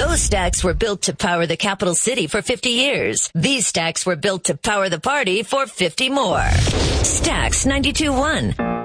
Those stacks were built to power the capital city for 50 years. These stacks were built to power the party for 50 more. Stacks 92.1.